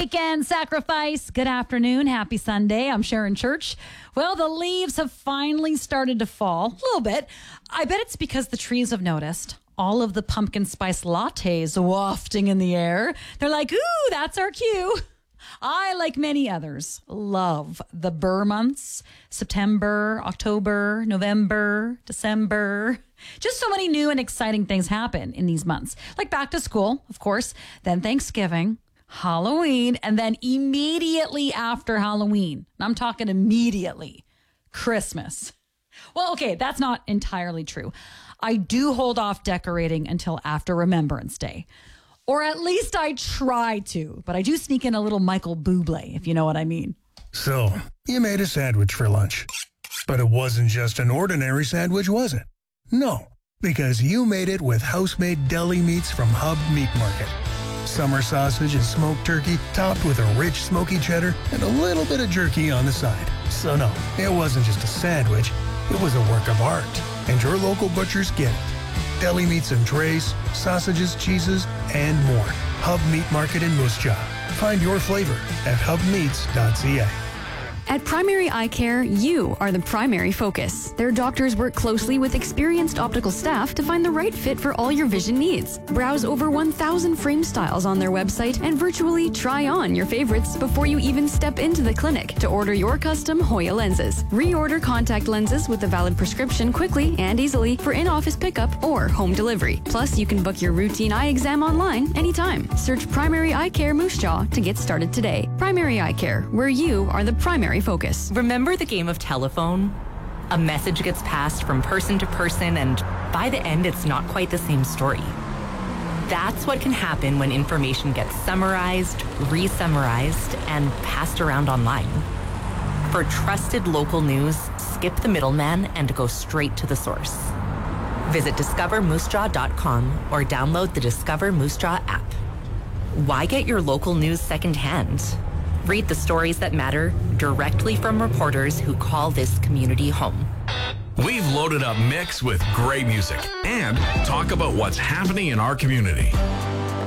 weekend sacrifice. Good afternoon. Happy Sunday. I'm Sharon Church. Well, the leaves have finally started to fall. A little bit. I bet it's because the trees have noticed all of the pumpkin spice lattes wafting in the air. They're like, ooh, that's our cue. I, like many others, love the Burr months. September, October, November, December. Just so many new and exciting things happen in these months. Like back to school, of course, then Thanksgiving, Halloween, and then immediately after Halloween, and I'm talking immediately, Christmas. Well, okay, that's not entirely true. I do hold off decorating until after Remembrance Day. Or at least I try to, but I do sneak in a little Michael Bublé, if you know what I mean. So, you made a sandwich for lunch. But it wasn't just an ordinary sandwich, was it? No, because you made it with house-made deli meats from Hub Meat Market. Summer sausage and smoked turkey topped with a rich smoky cheddar and a little bit of jerky on the side. So no, it wasn't just a sandwich, it was a work of art. And your local butchers get it. Deli meats and trays, sausages, cheeses, and more. Hub Meat Market in Moose Jaw. Find your flavor at hubmeats.ca. At Primary Eye Care, you are the primary focus. Their doctors work closely with experienced optical staff to find the right fit for all your vision needs. Browse over 1,000 frame styles on their website and virtually try on your favorites before you even step into the clinic to order your custom Hoya lenses. Reorder contact lenses with a valid prescription quickly and easily for in-office pickup or home delivery. Plus, you can book your routine eye exam online anytime. Search Primary Eye Care Moose Jaw to get started today. Primary Eye Care, where you are the primary focus. Remember the game of telephone? A message gets passed from person to person, and by the end, it's not quite the same story. That's what can happen when information gets summarized, re-summarized, and passed around online. For trusted local news, skip the middleman and go straight to the source. Visit discovermoosejaw.com or download the Discover Moose Jaw app. Why get your local news secondhand? Read the stories that matter directly from reporters who call this community home. We've loaded up Mix with great music and talk about what's happening in our community.